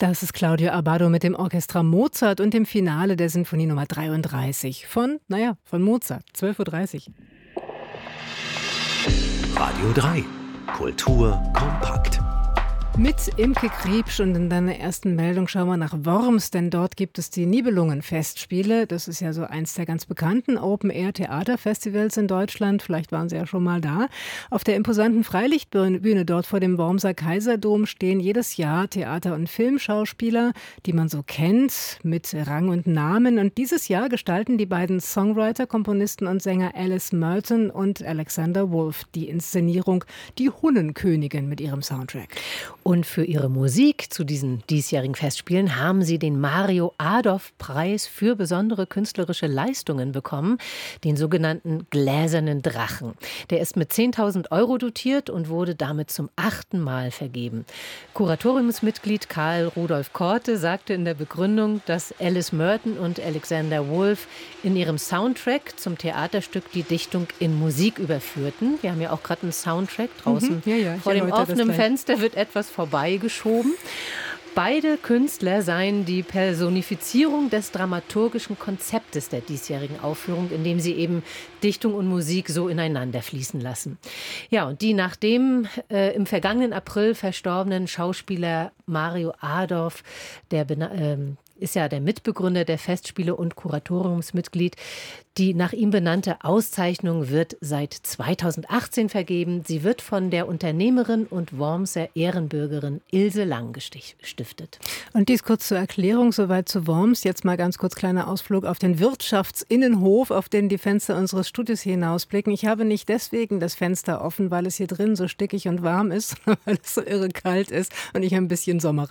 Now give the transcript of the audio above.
Das ist Claudio Abbado mit dem Orchestra Mozart und dem Finale der Sinfonie Nummer 33 von Mozart, 12:30 Uhr. Radio 3, Kultur kompakt. Mit Imke Kriebsch und in deiner ersten Meldung schauen wir nach Worms, denn dort gibt es die Nibelungen-Festspiele. Das ist ja so eins der ganz bekannten Open-Air-Theater-Festivals in Deutschland. Vielleicht waren Sie ja schon mal da. Auf der imposanten Freilichtbühne dort vor dem Wormser Kaiserdom stehen jedes Jahr Theater- und Filmschauspieler, die man so kennt, mit Rang und Namen. Und dieses Jahr gestalten die beiden Songwriter, Komponisten und Sänger Alice Merton und Alexander Wolf die Inszenierung Die Hunnenkönigin mit ihrem Soundtrack. Und für ihre Musik zu diesen diesjährigen Festspielen haben sie den Mario-Adolf-Preis für besondere künstlerische Leistungen bekommen, den sogenannten Gläsernen Drachen. Der ist mit 10.000 € dotiert und wurde damit zum 8. Mal vergeben. Kuratoriumsmitglied Karl Rudolf Korte sagte in der Begründung, dass Alice Merton und Alexander Wolf in ihrem Soundtrack zum Theaterstück die Dichtung in Musik überführten. Wir haben ja auch gerade einen Soundtrack draußen. Vor dem offenen Fenster wird etwas vorbeigeschoben. Beide Künstler seien die Personifizierung des dramaturgischen Konzeptes der diesjährigen Aufführung, indem sie eben Dichtung und Musik so ineinander fließen lassen. Ja, und die nach dem im vergangenen April verstorbenen Schauspieler Mario Adorf, der ist ja der Mitbegründer der Festspiele und Kuratoriumsmitglied. Die nach ihm benannte Auszeichnung wird seit 2018 vergeben. Sie wird von der Unternehmerin und Wormser Ehrenbürgerin Ilse Lang gestiftet. Und dies kurz zur Erklärung, soweit zu Worms. Jetzt mal ganz kurz kleiner Ausflug auf den Wirtschaftsinnenhof, auf den die Fenster unseres Studios hinausblicken. Ich habe nicht deswegen das Fenster offen, weil es hier drin so stickig und warm ist, weil es so irre kalt ist und ich ein bisschen Sommer